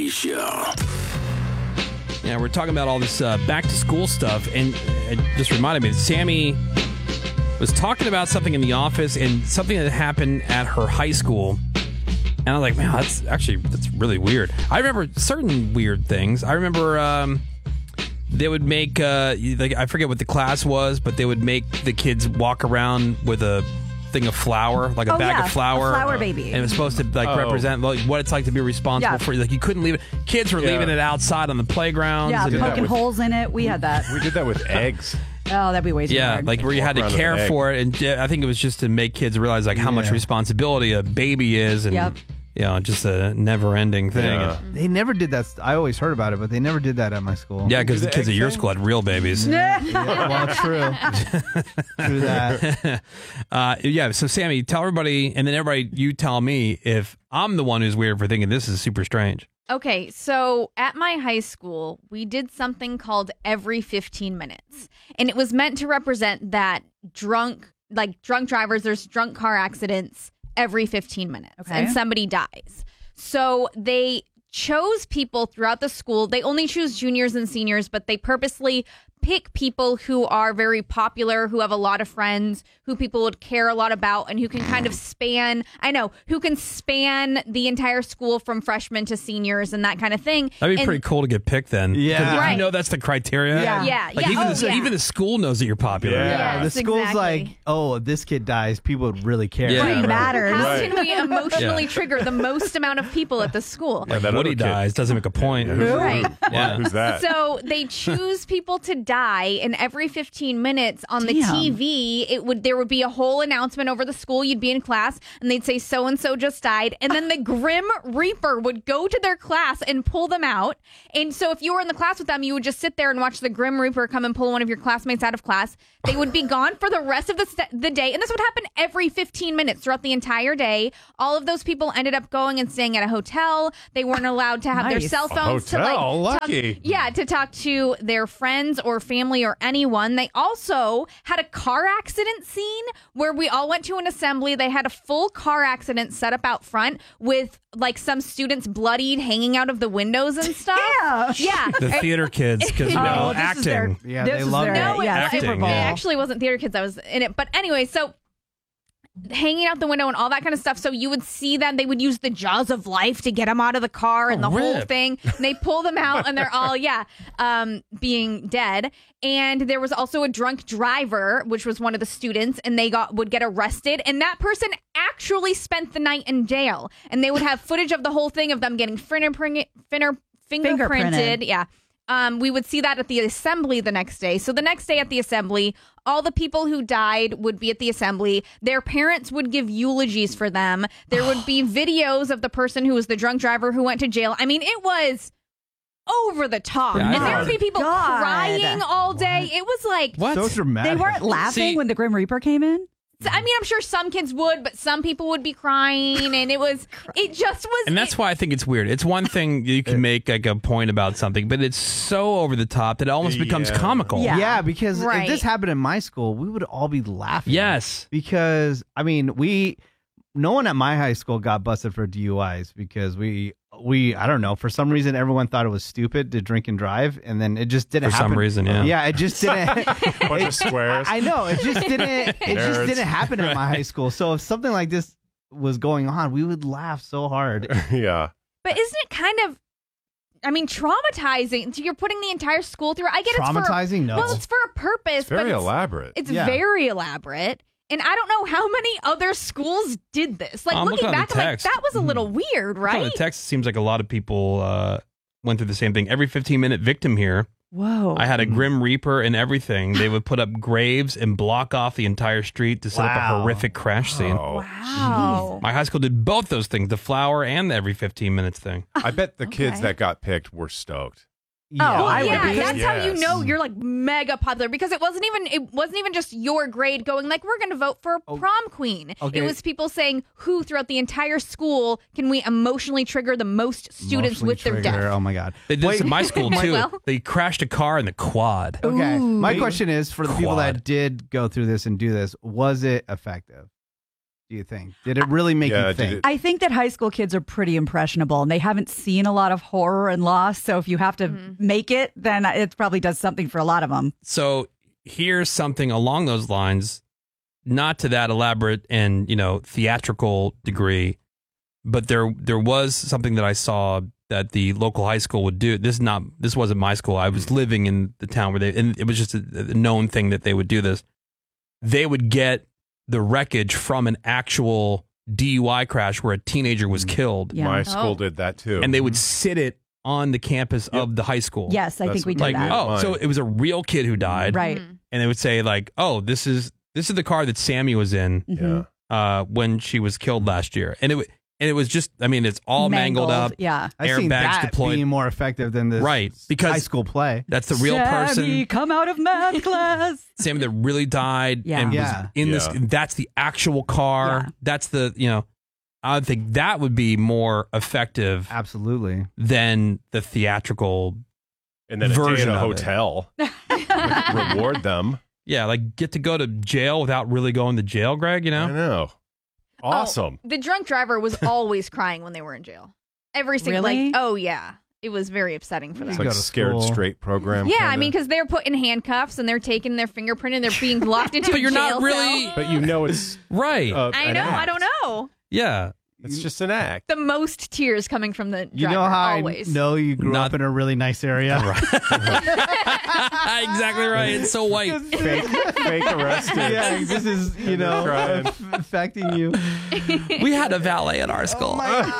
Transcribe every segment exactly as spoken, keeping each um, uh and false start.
Oldie Show. Yeah, we're talking about all this uh, back-to-school stuff, and it just reminded me that Sammy was talking about something in the office and something that happened at her high school. And I was like, man, that's actually, that's really weird. I remember certain weird things. I remember um, they would make, uh, like, I forget what the class was, but they would make the kids walk around with a thing of flour, like a oh, bag yeah, of flour. A flour baby. And it was supposed to like Oh. represent like, what it's like to be responsible Yeah. for. Like you couldn't leave it. Kids were Yeah. leaving it outside on the playgrounds. Yeah, and- did that poking with- holes in it. We had that. We did that with eggs. Oh, that'd be way too Yeah, hard. like where you Walk had to around with care an egg. for it, and yeah, I think it was just to make kids realize like how much Yeah. responsibility a baby is, and Yep. you know, just a never-ending thing. Yeah. And- They never did that. I always heard about it, but they never did that at my school. yeah, because Do the the kids at egg your thing? school had real babies. Yeah, well, true. True that. uh, yeah. So Sammy, tell everybody, and then everybody, you tell me if I'm the one who's weird for thinking this is super strange. Okay, so at my high school, we did something called every fifteen minutes. And it was meant to represent that drunk, like drunk drivers, there's drunk car accidents every fifteen minutes Okay. and somebody dies. So they chose people throughout the school. They only choose juniors and seniors, but they purposely pick people who are very popular, who have a lot of friends, who people would care a lot about, and who can kind of span, I know, who can span the entire school from freshmen to seniors and that kind of thing. That'd be And- pretty cool to get picked then. Yeah. 'Cause if Right. you know that's the criteria. Yeah. Yeah, Like yeah, even oh, the, yeah. even the school knows that you're popular. Yeah. the Yes, school's exactly. like, oh, if this kid dies, people would really care. Yeah. Pretty right. matters. How Right. can we emotionally Yeah. trigger the most amount of people at the school? Yeah, that Woody other kid. dies doesn't make a point. Who's, Right. Yeah. Who's that? So they choose people to die, and every fifteen minutes on the Damn. T V, it would there would be a whole announcement over the school. You'd be in class, and they'd say so and so just died, and then the Grim Reaper would go to their class and pull them out. And so if you were in the class with them, you would just sit there and watch the Grim Reaper come and pull one of your classmates out of class. They would be gone for the rest of the st- the day, and this would happen every fifteen minutes throughout the entire day. All of those people ended up going and staying at a hotel. They weren't allowed to have their Nice. cell A phones to like hotel? talk- Lucky. yeah, to talk to their friends or family or anyone. They also had a car accident scene where we all went to an assembly. They had a full car accident set up out front with like some students bloodied hanging out of the windows and stuff. Yeah. Yeah. The theater kids, because you know, Oh, this is their- acting. Yeah, this they is love their- that. No, it, yeah, Acting, Super Bowl. it yeah. actually wasn't theater kids. I was in it. But anyway, so hanging out the window and all that kind of stuff. So you would see them. They would use the jaws of life to get them out of the car and Oh, the whole rip. thing. And they pull them out and they're all, yeah, um, being dead. And there was also a drunk driver, which was one of the students, and they got would get arrested. And that person actually spent the night in jail. And they would have footage of the whole thing of them getting fingerprint, finner, fingerprinted. Fingerprinted. Yeah. Um, we would see that at the assembly the next day. So the next day at the assembly, all the people who died would be at the assembly. Their parents would give eulogies for them. There would be videos of the person who was the drunk driver who went to jail. I mean, it was over the top. Yeah, I and there know. would be people God. crying all day. It was like, What? So dramatic. They weren't laughing See- when the Grim Reaper came in? I mean, I'm sure some kids would, but some people would be crying. And it was, it just was. And that's it- why I think it's weird. It's one thing you can make like a point about something, but it's so over the top that it almost becomes Yeah. comical. Yeah. Yeah, because Right. if this happened in my school, we would all be laughing. Yes. Because, I mean, we, no one at my high school got busted for D U Is because we, we, I don't know, for some reason, everyone thought it was stupid to drink and drive. And then it just didn't For happen. some reason, yeah. Yeah, it just didn't. Bunch of squares. I know. It just didn't, it just Nerds. didn't happen at my high school. So if something like this was going on, we would laugh so hard. yeah. But isn't it kind of, I mean, traumatizing? So you're putting the entire school through. I get it's for Traumatizing? No. well, it's for a purpose. It's very but it's, elaborate. It's Yeah. very elaborate, and I don't know how many other schools did this. Like I'm looking looking on back, the I'm like, text. that was a little weird, On right? the text, it seems like a lot of people uh, went through the same thing. Every fifteen minute victim here. Whoa. I had a Grim Reaper and everything. They would put up graves and block off the entire street to set up a Wow. horrific crash scene. Oh. Wow. My high school did both those things, the flower and the every fifteen minutes thing. I bet the kids Okay. that got picked were stoked. Yeah. Oh, I would yeah, be. that's how you Yes. know you're like mega popular because it wasn't even it wasn't even just your grade going like we're going to vote for Oh, prom queen. okay. It was people saying who throughout the entire school can we emotionally trigger the most students Emotionally with their trigger. death. Oh my god. They did this Wait. at my school too. Well. They crashed a car in the quad. Okay. My Ooh. question is for the people Quad. that did go through this and do this, was it effective? do you think? Did it really make Yeah, you did think? it- I think that high school kids are pretty impressionable and they haven't seen a lot of horror and loss. So if you have to make it, then it probably does something for a lot of them. So here's something along those lines, not to that elaborate and, you know, theatrical degree, but there there was something that I saw that the local high school would do. This is not this wasn't my school. I was living in the town where they, and it was just a, a known thing that they would do this. They would get the wreckage from an actual D U I crash where a teenager was killed, Yeah. My school Oh. did that too. and they would sit it on the campus of the high school. Yes, I That's think we what- did Like, that. oh, so Mine. it was a real kid who died, Right. and they would say like, "Oh, this is this is the car that Sammy was in Mhm. Yeah. uh, when she was killed last year," and it wa- and it was just, I mean, it's all mangled, up. Yeah. I've seen airbags that deployed. being more effective than this Right, because- high school play. That's the real Sammy, person, come out of math class. Sammy, that really died Yeah. and Yeah. was in this. Yeah. That's the actual car. Yeah. That's the, you know, I think that would be more effective Absolutely. than the theatrical. And then a day version in a of it. hotel. Like, reward them. Yeah, like get to go to jail without really going to jail, Greg. You I know, know. Awesome. Oh, the drunk driver was always crying when they were in jail. Every single Really? like, oh yeah, it was very upsetting for You them. It's go like to scared school. straight program. Yeah, I kinda. mean, because they're put in handcuffs and they're taking their fingerprint and they're being locked into but a you're jail not really cell. But you know it's right. uh, I an know, I act. don't know. yeah, It's just an act. The most tears coming from the driver, You know how always. I know you grew Not- up in a really nice area? exactly right. It's so white. Fake, fake arrested. Yeah, this is, you And they're know, crying. aff- affecting you. We had a valet at our school.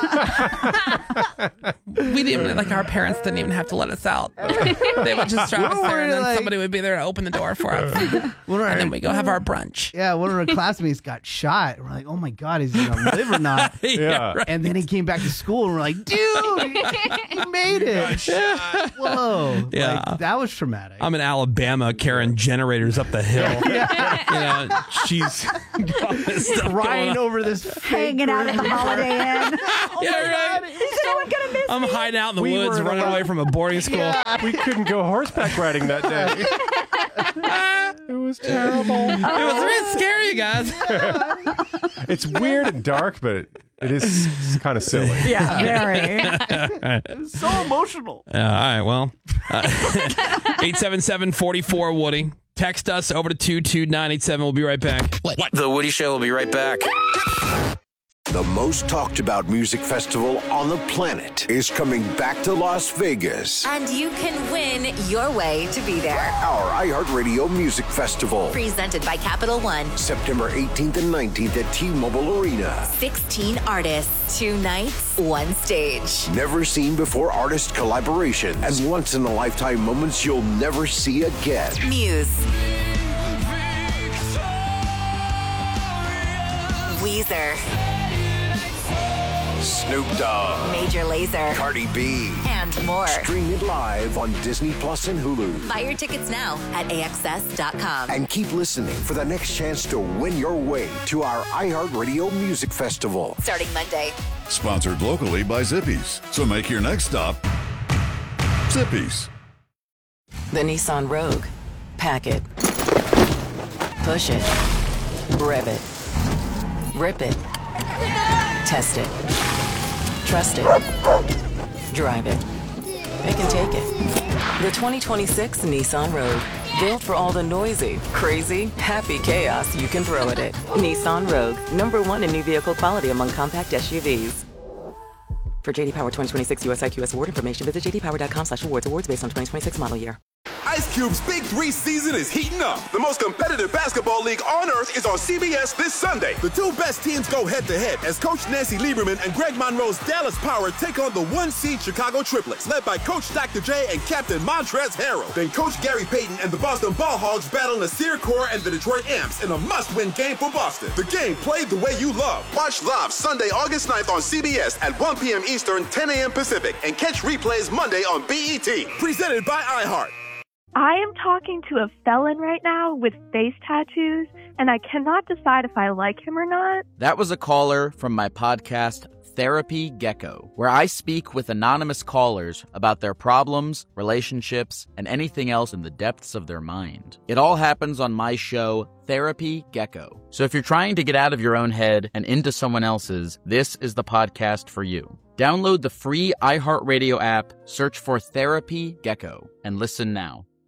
we didn't like our parents didn't even have to let us out. They would just drive us there, and then Like- somebody would be there to open the door for us, One of our, and then we go have our brunch. yeah, one of our classmates got shot. We're like, oh my God, is he going to live or not? Yeah. right. And then he came back to school and we're like, dude, he made it. Whoa. Yeah. Like, that was traumatic. I'm in Alabama carrying generators up the hill. You know, she's got this stuff going crying on. over this fake Hanging out at the birthday Holiday Inn. Yeah, right. Is anyone going to miss I'm me? hiding out in the We woods, were running allowed- away from a boarding school. We couldn't go horseback riding that day. It was terrible. It was really scary, you guys. It's weird and dark, but it is kind of silly. Yeah, very. so emotional. Uh, all right, well, uh, eight seven seven, four four, Woody. Text us over to two two nine eight seven. We'll be right back. The Woody Show will be right back. The most talked about music festival on the planet is coming back to Las Vegas. And you can win your way to be there. Our iHeartRadio Music Festival. Presented by Capital One. September eighteenth and nineteenth at T-Mobile Arena. sixteen artists, two nights, one stage. Never seen before artist collaborations and once in a lifetime moments you'll never see again. Muse. Weezer. Snoop Dogg. Major Lazer. Cardi B. And more. Stream it live on Disney Plus and Hulu. Buy your tickets now at A X S dot com. And keep listening for the next chance to win your way to our iHeartRadio Music Festival. Starting Monday. Sponsored locally by Zippies. So make your next stop Zippies. The Nissan Rogue. Pack it. Push it. Rev it. Rip it. Test it. Trust it. Drive it. It can take it. The twenty twenty-six Nissan Rogue. Built for all the noisy, crazy, happy chaos you can throw at it. Nissan Rogue. Number one in new vehicle quality among compact S U Vs. For J D Power twenty twenty-six U S I Q S award information, visit j d power dot com slash awards. Awards based on twenty twenty-six model year. Ice Cube's Big Three season is heating up. The most competitive basketball league on earth is on C B S this Sunday. The two best teams go head-to-head as Coach Nancy Lieberman and Greg Monroe's Dallas Power take on the one-seed Chicago Triplets, led by Coach Doctor J and Captain Montrezl Harrell. Then Coach Gary Payton and the Boston Ball Hogs battle Nasir Kaur and the Detroit Amps in a must-win game for Boston. The game played the way you love. Watch live Sunday, August ninth on C B S at one p.m. Eastern, ten a.m. Pacific, and catch replays Monday on B E T. Presented by iHeart. I am talking to a felon right now with face tattoos, and I cannot decide if I like him or not. That was a caller from my podcast, Therapy Gecko, where I speak with anonymous callers about their problems, relationships, and anything else in the depths of their mind. It all happens on my show, Therapy Gecko. So if you're trying to get out of your own head and into someone else's, this is the podcast for you. Download the free iHeartRadio app, search for Therapy Gecko, and listen now.